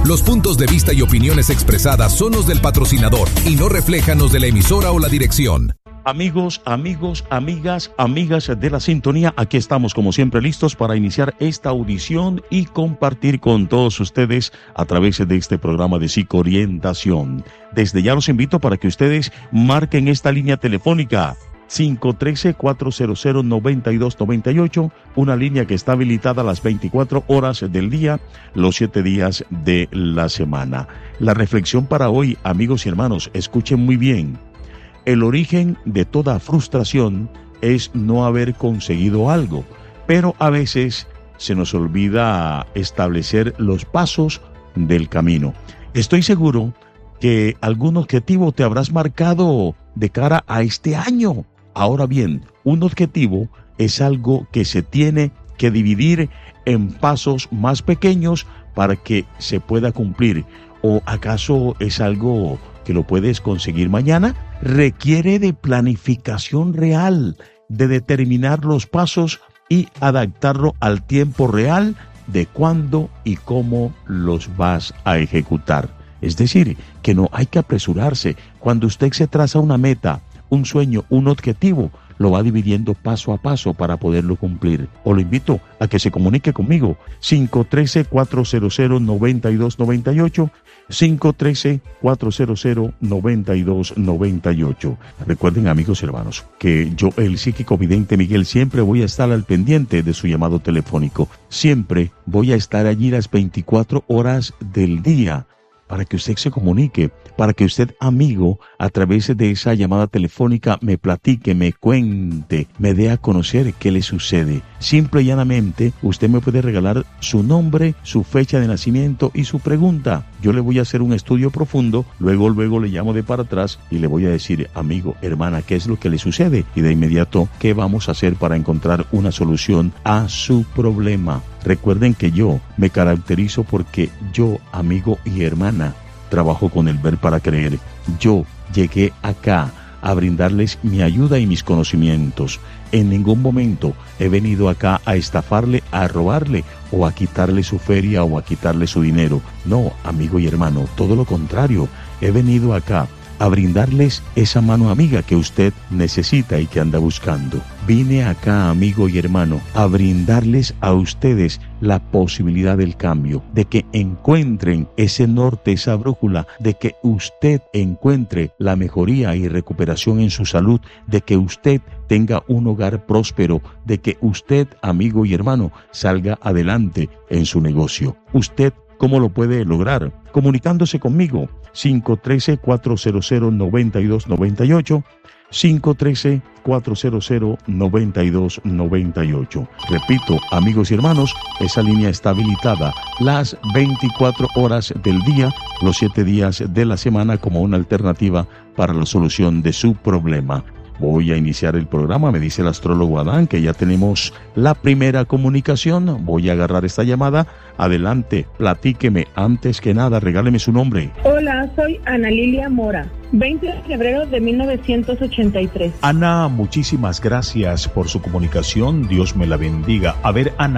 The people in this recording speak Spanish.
Los puntos de vista y opiniones expresadas son los del patrocinador y no reflejan los de la emisora o la dirección. Amigos, amigas de la sintonía, aquí estamos como siempre listos para iniciar esta audición y compartir con todos ustedes a través de este programa de psicoorientación. Desde ya los invito para que ustedes marquen esta línea telefónica 513-400-9298, una línea que está habilitada las 24 horas del día, los 7 días de la semana. La reflexión para hoy, amigos y hermanos, escuchen muy bien. El origen de toda frustración es no haber conseguido algo, pero a veces se nos olvida establecer los pasos del camino. Estoy seguro que algún objetivo te habrás marcado de cara a este año. Ahora bien, un objetivo es algo que se tiene que dividir en pasos más pequeños para que se pueda cumplir. ¿O acaso es algo que lo puedes conseguir mañana? Requiere de planificación real, de determinar los pasos y adaptarlo al tiempo real de cuándo y cómo los vas a ejecutar. Es decir, que no hay que apresurarse. Cuando usted se traza una meta, un sueño, un objetivo, lo va dividiendo paso a paso para poderlo cumplir. O lo invito a que se comunique conmigo, 513-400-9298, 513-400-9298. Recuerden, amigos y hermanos, que yo, el psíquico vidente Miguel, siempre voy a estar al pendiente de su llamado telefónico. Siempre voy a estar allí las 24 horas del día, para que usted se comunique, para que usted, amigo, a través de esa llamada telefónica me platique, me cuente, me dé a conocer qué le sucede. Simple y llanamente, usted me puede regalar su nombre, su fecha de nacimiento y su pregunta. Yo le voy a hacer un estudio profundo, luego le llamo de para atrás y le voy a decir, amigo, hermana, ¿qué es lo que le sucede? Y de inmediato, ¿qué vamos a hacer para encontrar una solución a su problema? Recuerden que yo me caracterizo porque yo, amigo y hermana, trabajo con el ver para creer. Yo llegué acá a brindarles mi ayuda y mis conocimientos. En ningún momento he venido acá a estafarle, a robarle o a quitarle su feria o a quitarle su dinero. No, amigo y hermano, todo lo contrario. He venido acá a brindarles esa mano amiga que usted necesita y que anda buscando. Vine acá, amigo y hermano, a brindarles a ustedes la posibilidad del cambio, de que encuentren ese norte, esa brújula, de que usted encuentre la mejoría y recuperación en su salud, de que usted tenga un hogar próspero, de que usted, amigo y hermano, salga adelante en su negocio. Usted, ¿cómo lo puede lograr? Comunicándose conmigo, 513-400-9298, 513-400-9298. Repito, amigos y hermanos, esa línea está habilitada las 24 horas del día, los 7 días de la semana como una alternativa para la solución de su problema. Voy a iniciar el programa, me dice el astrólogo Adán que ya tenemos la primera comunicación. Voy a agarrar esta llamada. Adelante, platíqueme. Antes que nada, regáleme su nombre. Hola, soy Ana Lilia Mora, 20 de febrero de 1983. Ana, muchísimas gracias por su comunicación. Dios me la bendiga. A ver, Ana.